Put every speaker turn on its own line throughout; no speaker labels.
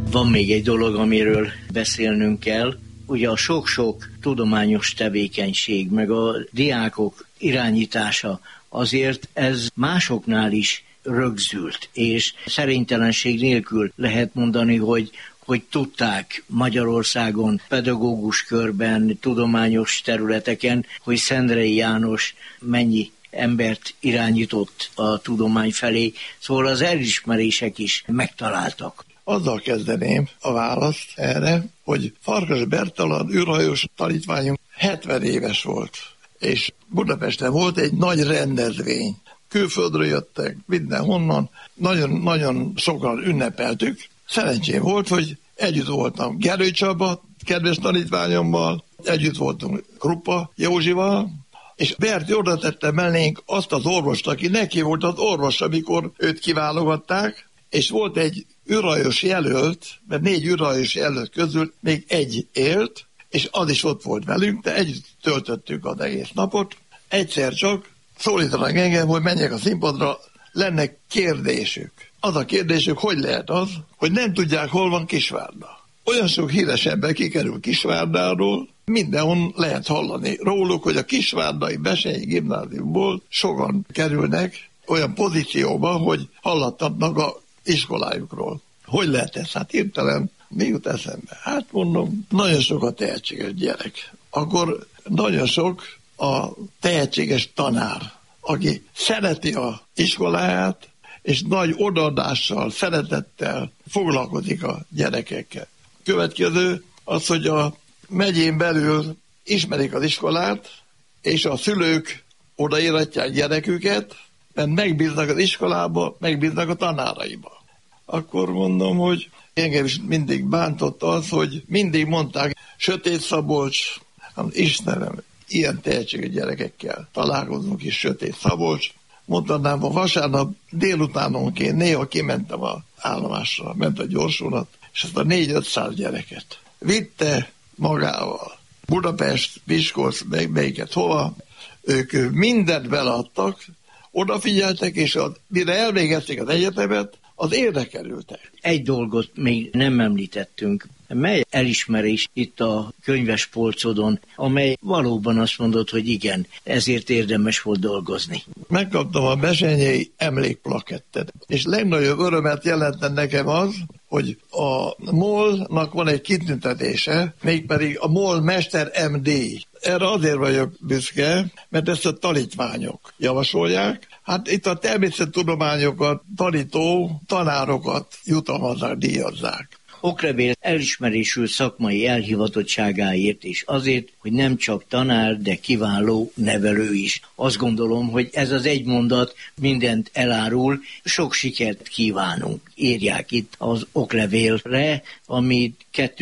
Van még egy dolog, amiről beszélnünk kell. Ugye a sok-sok tudományos tevékenység, meg a diákok irányítása, azért ez másoknál is rögzült, és szerénytelenség nélkül lehet mondani, hogy tudták Magyarországon, pedagógus körben, tudományos területeken, hogy Szendrei János mennyi embert irányított a tudomány felé, szóval az elismerések is megtaláltak.
Azzal kezdeném a választ erre, hogy Farkas Bertalan űrhajós tanítványunk 70 éves volt, és Budapesten volt egy nagy rendezvény. Külföldről jöttek, mindenhonnan, nagyon sokan ünnepeltük. Szerencsém volt, hogy együtt voltam Gerő Csaba, kedves tanítványommal, együtt voltunk Krupa Józsival, és Berti oda tette mellénk azt az orvost, aki neki volt az orvos, amikor őt kiválogatták, és volt egy űrhajós jelölt, mert 4 űrhajós jelölt közül még egy élt, és az is ott volt velünk, de együtt töltöttük az egész napot. Egyszer csak szólítanak engem, hogy menjek a színpadra, lenne kérdésük. Az a kérdésük, hogy lehet az, hogy nem tudják, hol van Kisvárda. Olyan sok híres ember kikerül Kisvárdáról, mindenhol lehet hallani róluk, hogy a Kisvárdai Bessenyi Gimnáziumból sokan kerülnek olyan pozícióba, hogy hallattatnak a iskolájukról. Hogy lehet ez? Hát hirtelen mi jut eszembe? Hát mondom, nagyon sok a tehetséges gyerek. Akkor nagyon sok a tehetséges tanár, aki szereti a iskoláját, és nagy odaadással, szeretettel foglalkozik a gyerekekkel. Következő az, hogy a megyén belül ismerik az iskolát, és a szülők odaíratják gyereküket, mert megbíznak az iskolába, megbíznak a tanáraiba. Akkor mondom, hogy engem is mindig bántott az, hogy mindig mondták, Sötét Szabolcs, Istenem, ilyen tehetségű gyerekekkel találkozunk is, Sötét Szabolcs. Mondtam, a vasárnap délutánonként néha kimentem az állomásra, ment a gyorsulat, és azt a 400-500 gyereket vitte magával. Budapest, Miskolc, melyiket hova, ők mindent beleadtak, odafigyeltek, és mire elvégezték az egyetemet, az érdekelültek.
Egy dolgot még nem említettünk. Mely elismerés itt a könyvespolcodon, amely valóban azt mondod, hogy igen, ezért érdemes volt dolgozni.
Megkaptam a Bessenyei emlékplakettet, és legnagyobb örömet jelentett nekem az, hogy a MOL-nak van egy kitüntetése, mégpedig a MOL Mester MD. Erre azért vagyok büszke, mert ezt a tanítványok javasolják. Hát itt a természettudományokat tanító tanárokat jutalmazzák, díjazzák.
Oklevél elismerésül szakmai elhivatottságáért és azért, hogy nem csak tanár, de kiváló nevelő is. Azt gondolom, hogy ez az egy mondat mindent elárul, sok sikert kívánunk. Írják itt az oklevélre, ami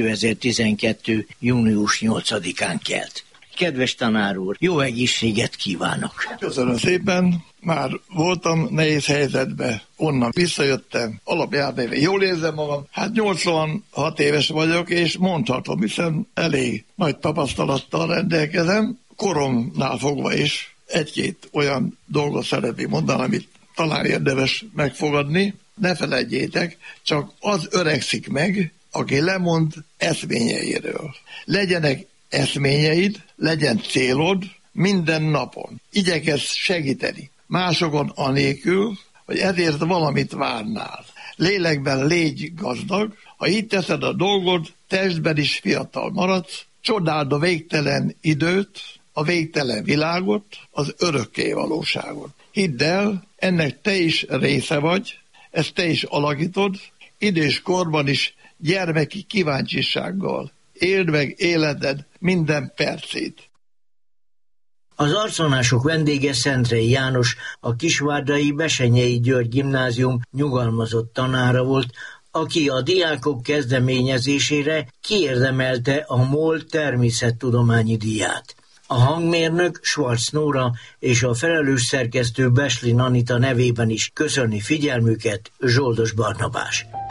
2012. június 8-án kelt. Kedves tanár úr, jó egészséget kívánok!
Köszönöm szépen! Már voltam nehéz helyzetben, onnan visszajöttem, alapjárnéven jól érzem magam. Hát 86 éves vagyok, és mondhatom, hiszen elég nagy tapasztalattal rendelkezem. Koromnál fogva is egy-két olyan dolgot szeretnék mondani, amit talán érdemes megfogadni. Ne felejtjétek, csak az öregszik meg, aki lemond eszményeiről. Legyenek eszményeid, legyen célod minden napon. Igyekezz segíteni másokon anélkül, hogy ezért valamit várnál. Lélekben légy gazdag, ha így teszed a dolgod, testben is fiatal maradsz, csodáld a végtelen időt, a végtelen világot, az örökké valóságot. Hidd el, ennek te is része vagy, ezt te is alakítod, idős korban is gyermeki kíváncsisággal. Éld meg életed minden percét.
Az arcvonások vendége Szendrei János, a Kisvárdai Bessenyei György Gimnázium nyugalmazott tanára volt, aki a diákok kezdeményezésére kiérdemelte a MOL természettudományi díját. A hangmérnök Schwarz Nóra és a felelős szerkesztő Beslin Anita nevében is köszöni figyelmüket Zsoldos Barnabás.